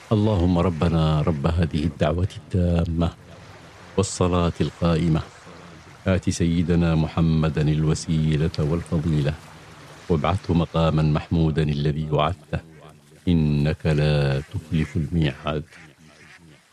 اللهم ربنا رب هذه الدعوة التامة والصلاة القائمة آت سيدنا محمدا الوسيلة والفضيلة وابعثه مقاما محمودا الذي وعدته إنك لا تخلف الميعاد.